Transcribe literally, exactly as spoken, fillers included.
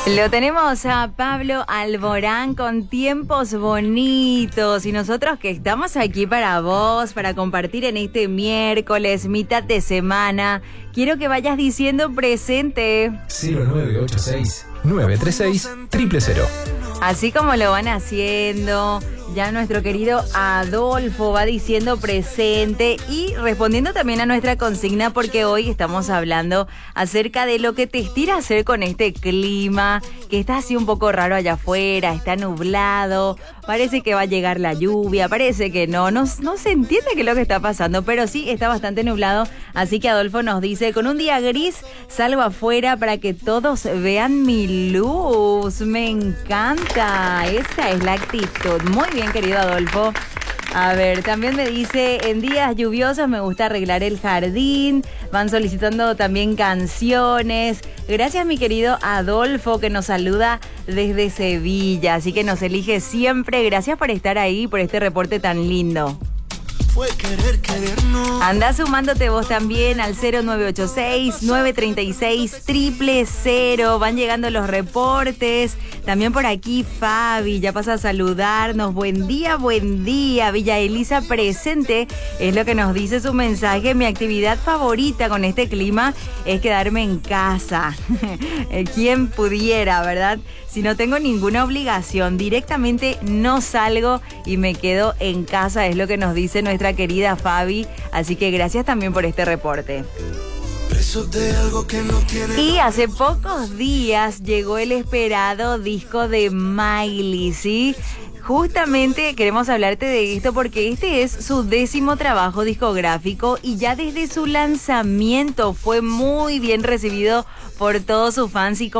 Lo tenemos a Pablo Alborán con Tiempos Bonitos y nosotros que estamos aquí para vos, para compartir en este miércoles, mitad de semana. Quiero que vayas diciendo presente. cero nueve ocho seis, nueve tres seis, cero cero cero. Así como lo van haciendo, ya nuestro querido Adolfo va diciendo presente y respondiendo también a nuestra consigna, porque hoy estamos hablando acerca de lo que te estira a hacer con este clima, que está así un poco raro allá afuera, está nublado, parece que va a llegar la lluvia, parece que no, no, no se entiende qué es lo que está pasando, pero sí está bastante nublado, así que Adolfo nos dice, con un día gris salgo afuera para que todos vean mi luz, me encanta, esa es la actitud, muy bien querido Adolfo. A ver, también me dice, en días lluviosos me gusta arreglar el jardín, van solicitando también canciones. Gracias mi querido Adolfo que nos saluda desde Sevilla, así que nos elige siempre. Gracias por estar ahí, por este reporte tan lindo. Fue querer, querernos. Anda sumándote vos también al cero nueve ocho seis, nueve tres seis, cero cero cero. Van llegando los reportes. También por aquí Fabi ya pasa a saludarnos. Buen día, buen día. Villa Elisa presente. Es lo que nos dice su mensaje. Mi actividad favorita con este clima es quedarme en casa. ¿Quién pudiera, verdad? Si no tengo ninguna obligación, directamente no salgo y me quedo en casa. Es lo que nos dice nuestra querida Fabi, así que gracias también por este reporte. De algo que no tiene... Y hace pocos días llegó el esperado disco de Miley, ¿sí? Justamente queremos hablarte de esto porque este es su décimo trabajo discográfico y ya desde su lanzamiento fue muy bien recibido por todos sus fans y